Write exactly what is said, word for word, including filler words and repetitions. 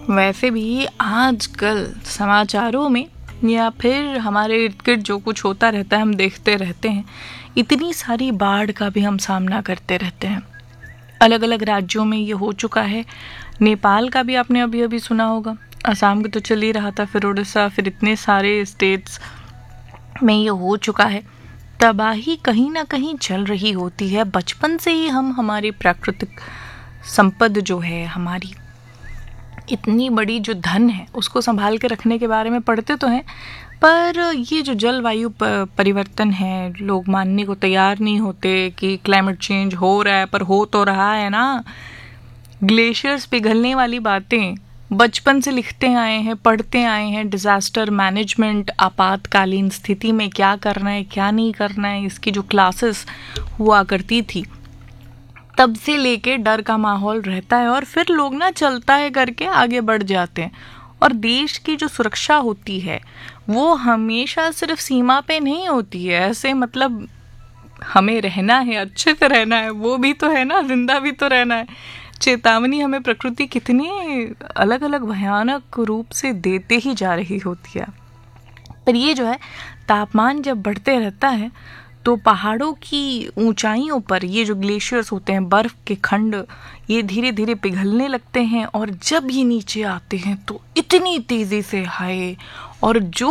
वैसे भी आजकल समाचारों में या फिर हमारे इर्द गिर्द जो कुछ होता रहता है हम देखते रहते हैं। इतनी सारी बाढ़ का भी हम सामना करते रहते हैं। अलग अलग राज्यों में ये हो चुका है। नेपाल का भी आपने अभी अभी सुना होगा। असम का तो चल ही रहा था, फिर उड़ीसा, फिर इतने सारे स्टेट्स में ये हो चुका है। तबाही कहीं ना कहीं चल रही होती है। बचपन से ही हम हमारी प्राकृतिक संपदा जो है, हमारी इतनी बड़ी जो धन है, उसको संभाल के रखने के बारे में पढ़ते तो हैं, पर ये जो जलवायु परिवर्तन है, लोग मानने को तैयार नहीं होते कि क्लाइमेट चेंज हो रहा है, पर हो तो रहा है ना। ग्लेशियर्स पिघलने वाली बातें बचपन से लिखते आए हैं, पढ़ते आए हैं। डिज़ास्टर मैनेजमेंट, आपातकालीन स्थिति में क्या करना है, क्या नहीं करना है, इसकी जो क्लासेस हुआ करती थी, तब से लेके डर का माहौल रहता है। और फिर लोग ना चलता है करके आगे बढ़ जाते हैं। और देश की जो सुरक्षा होती है वो हमेशा सिर्फ सीमा पे नहीं होती है। ऐसे मतलब हमें रहना है, अच्छे से रहना है, वो भी तो है ना, जिंदा भी तो रहना है। चेतावनी हमें प्रकृति कितनी अलग अलग भयानक रूप से देते ही जा रही होती है। पर ये जो है, तापमान जब बढ़ते रहता है तो पहाड़ों की ऊंचाइयों पर ये जो ग्लेशियर्स होते हैं, बर्फ के खंड, ये धीरे धीरे पिघलने लगते हैं। और जब ये नीचे आते हैं तो इतनी तेजी से, हाय, और जो